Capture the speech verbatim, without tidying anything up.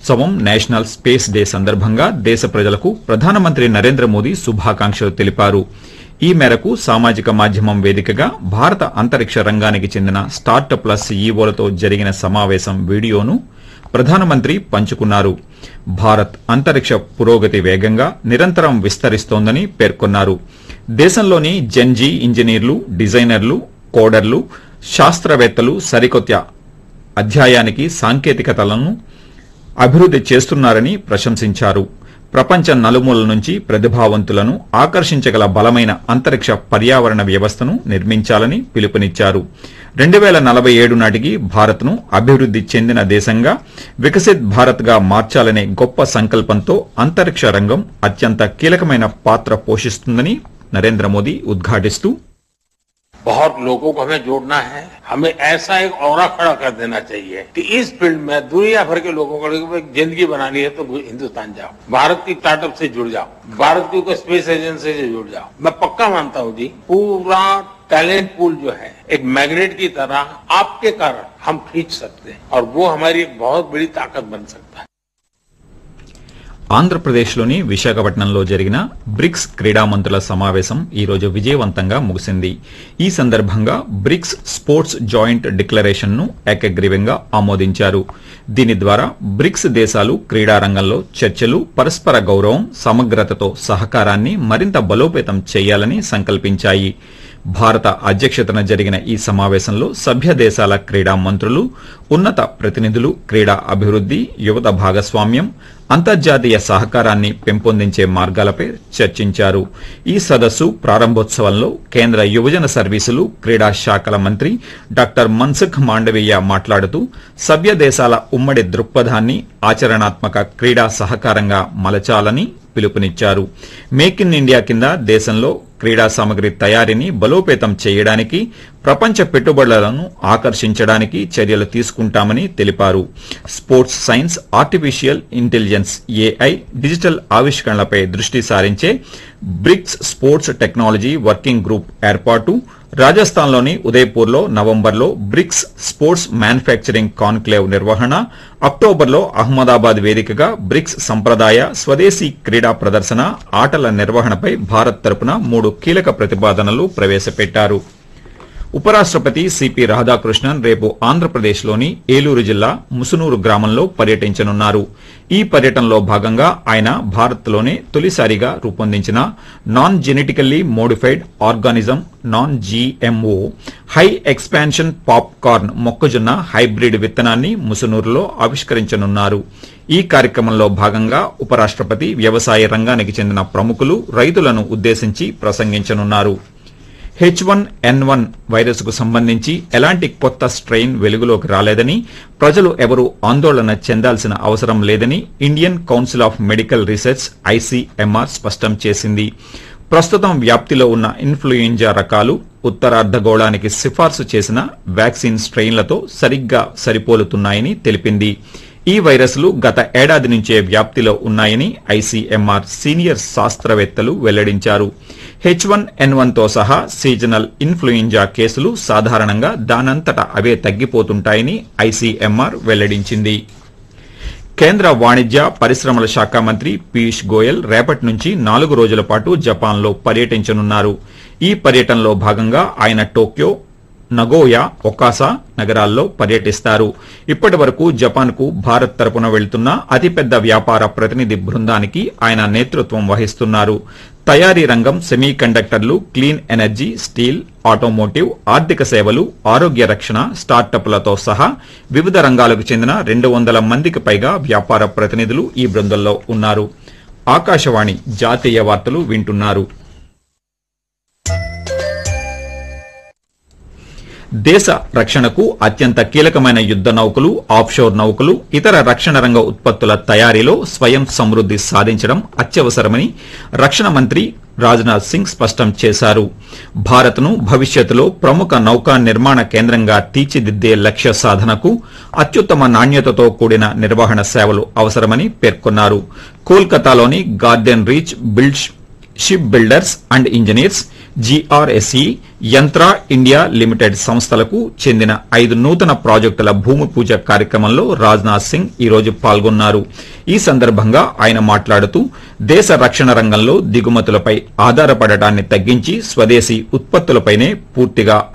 వారోత్సవం national space day సందర్భంగా దేశ ప్రజలకు ప్రధానమంత్రి నరేంద్ర మోదీ శుభాకాంక్షలు తెలిపారు. ఈ మేరకు సామాజిక మాధ్యమం వేదికగా భారత అంతరిక్ష రంగానికి చెందిన స్టార్టప్ల సీఈఓలతో జరిగిన సమావేశం వీడియోను ప్రధానమంత్రి పంచుకున్నారు. భారత్ అంతరిక్ష పురోగతి వేగంగా నిరంతరం విస్తరిస్తోందని పేర్కొన్నారు. దేశంలోని జెన్జీ ఇంజనీర్లు, డిజైనర్లు, కోడర్లు, శాస్త్రవేత్తలు సరికొత్త అధ్యాయానికి సాంకేతికతలను అభివృద్ది చేస్తున్నారని ప్రశంసించారు. ప్రపంచ నలుమూలల నుంచి ప్రతిభావంతులను ఆకర్షించగల బలమైన అంతరిక్ష పర్యావరణ వ్యవస్థను నిర్మించాలని పిలుపునిచ్చారు. రెండు పేల నలభై ఏడు నాటికి భారత్ను అభివృద్ది చెందిన దేశంగా వికసిత్ భారత్గా మార్చాలనే గొప్ప సంకల్పంతో అంతరిక్ష రంగం అత్యంత కీలకమైన పాత్ర పోషిస్తుందని నరేంద్ర మోదీ ఉద్ఘాటిస్తూ बहुत लोगों को हमें जोड़ना है, हमें ऐसा एक औरा खड़ा कर देना चाहिए कि इस फील्ड में दुनिया भर के लोगों को जिंदगी बनानी है तो हिंदुस्तान जाओ, भारत की स्टार्टअप से जुड़ जाओ, भारत की कोई स्पेस एजेंसी से जुड़ जाओ। मैं पक्का मानता हूँ जी, पूरा टैलेंट पूल जो है एक मैग्नेट की तरह आपके कारण हम खींच सकते हैं और वो हमारी एक बहुत बड़ी ताकत बन सकता है. ఆంధ్రప్రదేశ్లోని విశాఖపట్నంలో జరిగిన బ్రిక్స్ క్రీడా మంత్రుల సమావేశం ఈ రోజు విజయవంతంగా ముగిసింది. ఈ సందర్భంగా బ్రిక్స్ స్పోర్ట్స్ జాయింట్ డిక్లరేషన్ ను ఏకగ్రీవంగా ఆమోదించారు. దీని ద్వారా బ్రిక్స్ దేశాలు క్రీడా రంగంలో చర్చలు, పరస్పర గౌరవం, సమగ్రతతో సహకారాన్ని మరింత బలోపేతం చేయాలని సంకల్పించాయి. భారత అధ్యక్షతన జరిగిన ఈ సమావేశంలో సభ్య దేశాల క్రీడా మంత్రులు, ఉన్నత ప్రతినిధులు క్రీడా అభివృద్ది, యువత భాగస్వామ్యం, అంతర్జాతీయ సహకారాన్ని పెంపొందించే మార్గాలపై చర్చించారు. ఈ సదస్సు ప్రారంభోత్సవంలో కేంద్ర యువజన సర్వీసులు, క్రీడా శాఖల మంత్రి డాక్టర్ మన్సుఖ్ మాండవీయ మాట్లాడుతూ సభ్య దేశాల ఉమ్మడి దృక్పథాన్ని ఆచరణాత్మక క్రీడా సహకారంగా మలచాలని పిలుపునిచ్చారు. మేక్ ఇన్ ఇండియా కింద దేశంలో క్రీడా సామగ్రి తయారీని బలోపేతం చేయడానికి, ప్రపంచ పెట్టుబడులను ఆకర్షించడానికి చర్యలు తీసుకుంటామని తెలిపారు. Sports science, artificial intelligence, AI, digital ఆవిష్కరణలపై దృష్టి సారించే bricks sports technology working group ఏర్పాటు, రాజస్థాన్లోని ఉదయ్పూర్లో నవంబర్లో బ్రిక్స్ స్పోర్ట్స్ మ్యానుఫ్యాక్చరింగ్ కాన్క్లేవ్ నిర్వహణ, అక్టోబర్లో అహ్మదాబాద్ వేదికగా బ్రిక్స్ సంప్రదాయ స్వదేశీ క్రీడా ప్రదర్శన, ఆటల నిర్వహణపై భారత్ తరపున మూడు కీలక ప్రతిపాదనలు ప్రవేశపెట్టారు. ఉపరాష్టపతి సిపి రాధాకృష్ణన్ రేపు ఆంధ్రప్రదేశ్లోని ఏలూరు జిల్లా ముసునూరు గ్రామంలో పర్యటించనున్నారు. ఈ పర్యటనలో భాగంగా ఆయన భారత్లోనే తొలిసారిగా రూపొందించిన non genetically modified organism non GMO high expansion popcorn మొక్కజొన్న హైబ్రిడ్ విత్తనాన్ని ముసునూరులో ఆవిష్కరించనున్నారు. ఈ కార్యక్రమంలో భాగంగా ఉపరాష్టపతి వ్యవసాయ రంగానికి చెందిన ప్రముఖులు, రైతులను ఉద్దేశించి ప్రసంగించనున్నారు. హెచ్ వన్ ఎన్ వన్ వైరస్ కు సంబంధించి ఎలాంటి కొత్త స్ట్రెయిన్ వెలుగులోకి రాలేదని, ప్రజలు ఎవరూ ఆందోళన చెందాల్సిన అవసరం లేదని Indian council of medical research ICMR స్పష్టం చేసింది. ప్రస్తుతం వ్యాప్తిలో ఉన్న ఇన్ఫ్లుయెంజా రకాలు ఉత్తరార్ధగోళానికి సిఫార్సు చేసిన వ్యాక్సిన్ స్ట్రెయిన్లతో సరిగ్గా సరిపోలుతున్నాయని తెలిపింది. ఈ వైరస్లు గత ఏడాది నుంచే వ్యాప్తిలో ఉన్నాయని ఐసీఎంఆర్ సీనియర్ శాస్త్రవేత్తలు వెల్లడించారు. హెచ్ వన్ ఎన్ వన్ తో సహా సీజనల్ ఇన్ఫ్లుయెంజా కేసులు సాధారణంగా దానంతట అవే తగ్గిపోతుంటాయని ఐసీఎంఆర్ వెల్లడించింది. కేంద్ర వాణిజ్య పరిశ్రమల శాఖ మంత్రి పీయూష్ గోయల్ రేపటి నుంచి నాలుగు రోజుల పాటు జపాన్లో పర్యటించనున్నారు. ఈ పర్యటనలో భాగంగా ఆయన టోక్యో, నగోయా, ఒకాసా నగరాల్లో పర్యటిస్తారు. ఇప్పటి వరకు జపాన్ కు భారత్ తరపున వెళ్తున్న అతిపెద్ద వ్యాపార ప్రతినిధి బృందానికి ఆయన నేతృత్వం వహిస్తున్నారు. తయారీ రంగం, సెమీ కండక్టర్లు, క్లీన్ ఎనర్జీ, స్టీల్, ఆటోమోటివ్, ఆర్థిక సేవలు, ఆరోగ్య రక్షణ, స్టార్టప్లతో సహా వివిధ రంగాలకు చెందిన రెండు వందల మందికి పైగా వ్యాపార ప్రతినిధులు ఈ బృందంలో ఉన్నారు. ఆకాశవాణి జాతీయ వార్తలు వింటున్నారు. దేశ రక్షణకు అత్యంత కీలకమైన యుద్ద నౌకలు, ఆఫ్షోర్ నౌకలు, ఇతర రక్షణ రంగ ఉత్పత్తుల తయారీలో స్వయం సమృద్ది సాధించడం అత్యవసరమని రక్షణ మంత్రి రాజ్నాథ్ సింగ్ స్పష్టం చేశారు. భారత్ను భవిష్యత్తులో ప్రముఖ నౌకా నిర్మాణ కేంద్రంగా తీర్చిదిద్దే లక్ష్య సాధనకు అత్యుత్తమ నాణ్యతతో కూడిన నిర్వహణ సేవలు అవసరమని పేర్కొన్నారు. కోల్కతాలోని garden reach build ship builders and engineers GRSE యంత్రా India limited సంస్థలకు చెందిన ఐదు నూతన ప్రాజెక్టుల భూమి పూజ కార్యక్రమంలో రాజ్నాథ్ సింగ్ ఈ రోజు పాల్గొన్నారు. ఈ సందర్భంగా ఆయన మాట్లాడుతూ దేశ రక్షణ రంగంలో దిగుమతులపై ఆధారపడటాన్ని తగ్గించి స్వదేశీ ఉత్పత్తులపైనే పూర్తిగా